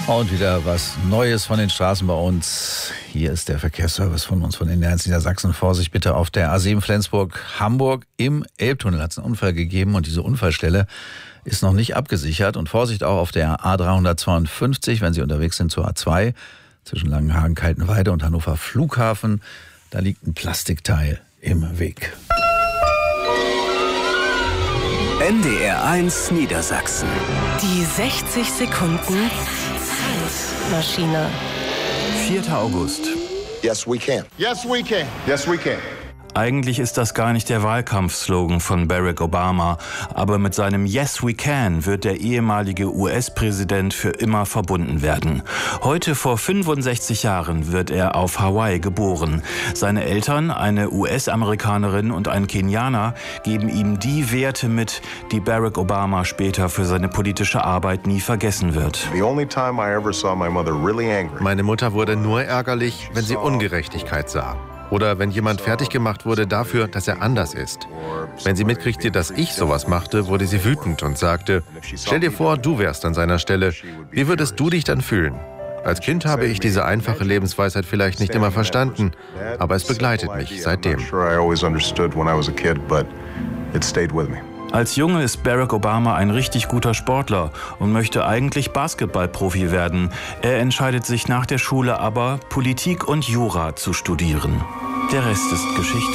Und wieder was Neues von den Straßen bei uns. Hier ist der Verkehrsservice von uns, von den Netz Niedersachsen. Vorsicht bitte auf der A7 Flensburg-Hamburg. Im Elbtunnel hat es einen Unfall gegeben und diese Unfallstelle ist noch nicht abgesichert. Und Vorsicht auch auf der A352, wenn Sie unterwegs sind zur A2 zwischen Langenhagen, Kaltenweide und Hannover Flughafen. Da liegt ein Plastikteil im Weg. NDR1 Niedersachsen. Die 60 Sekunden Zeitmaschine. 4. August. Yes, we can. Yes, we can. Yes, we can. Eigentlich ist das gar nicht der Wahlkampfslogan von Barack Obama, aber mit seinem Yes, we can wird der ehemalige US-Präsident für immer verbunden werden. Heute vor 65 Jahren wird er auf Hawaii geboren. Seine Eltern, eine US-Amerikanerin und ein Kenianer, geben ihm die Werte mit, die Barack Obama später für seine politische Arbeit nie vergessen wird. Meine Mutter wurde nur ärgerlich, wenn sie Ungerechtigkeit sah. Oder wenn jemand fertig gemacht wurde dafür, dass er anders ist. Wenn sie mitkriegte, dass ich sowas machte, wurde sie wütend und sagte, stell dir vor, du wärst an seiner Stelle. Wie würdest du dich dann fühlen? Als Kind habe ich diese einfache Lebensweisheit vielleicht nicht immer verstanden, aber es begleitet mich seitdem. Als Junge ist Barack Obama ein richtig guter Sportler und möchte eigentlich Basketballprofi werden. Er entscheidet sich nach der Schule aber, Politik und Jura zu studieren. Der Rest ist Geschichte.